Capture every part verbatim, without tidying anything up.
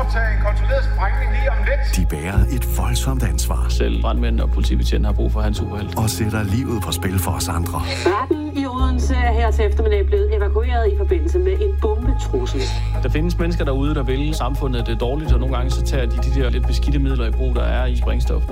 foretage en kontrolleret sprængning lige om lidt. De bærer et voldsomt ansvar. Selv brandmænd og politibetjente har brug for hans superhelt. Og sætter livet på spil for os andre. Retten i Odense er her til eftermiddag blevet evakueret i forbindelse med en bombetrussel. Der findes mennesker derude, der vil samfundet det dårligt, og nogle gange så tager de de der lidt beskidte midler i brug, der er i sprængstof.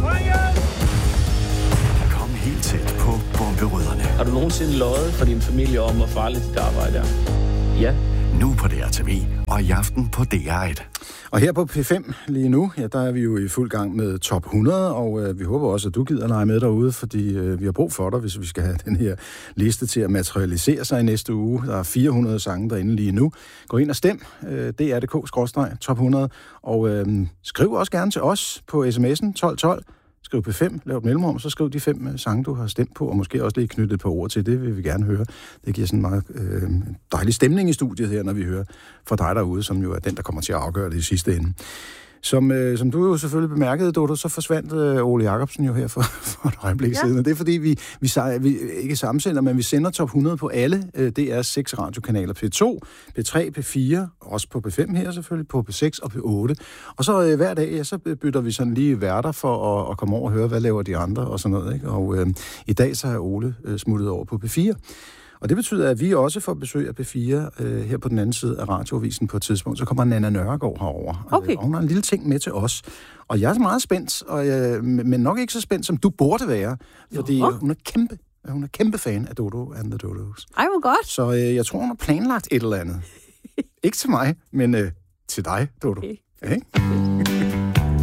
Kom helt tæt på bomberødderne. Har du nogensinde løjet for din familie om, hvor farligt dit arbejde er? Ja. Nu på D R T V og i aften på D R et. Og her på P fem lige nu, ja, der er vi jo i fuld gang med top hundrede, og øh, vi håber også, at du gider lege med derude, fordi øh, vi har brug for dig, hvis vi skal have den her liste til at materialisere sig i næste uge. Der er fire hundrede sange derinde lige nu. Gå ind og stem, øh, D R punktum D K top hundrede, og øh, skriv også gerne til os på sms'en tolv tolv. Skriv P fem, lav et mellemrum, og så skriv de fem sange, du har stemt på, og måske også lige knyttet et par ord til. Det vil vi gerne høre. Det giver sådan en meget øh, dejlig stemning i studiet her, når vi hører fra dig derude, som jo er den, der kommer til at afgøre det i sidste ende. Som, øh, som du jo selvfølgelig bemærkede, Dodo, så forsvandt øh, Ole Jacobsen jo her for, for et øjeblik ja. siden. Og det er fordi, vi, vi, vi ikke sammensender, men vi sender top hundrede på alle øh, D R's seks radiokanaler. P to, P tre, P fire, også på P fem her selvfølgelig, på P seks og P otte. Og så øh, hver dag, ja, så bytter vi sådan lige værter for at, at komme over og høre, hvad laver de andre og sådan noget. Ikke? Og øh, i dag så er Ole øh, smuttet over på P fire. Og det betyder, at vi også får besøg af P fire øh, her på den anden side af radioavisen på et tidspunkt. Så kommer Nanna Nørregaard herover. Okay. Og hun har en lille ting med til os. Og jeg er meget spændt, og, øh, men nok ikke så spændt, som du burde være. Fordi øh, hun er kæmpe, hun er kæmpe fan af Dodo and the Dodos. Ej, hvor godt. Så øh, jeg tror, hun har planlagt et eller andet. Ikke til mig, men øh, til dig, Dodo. Okay. Okay?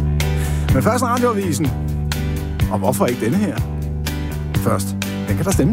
Men først radioavisen. Og hvorfor ikke denne her? Først, den kan der stemmes.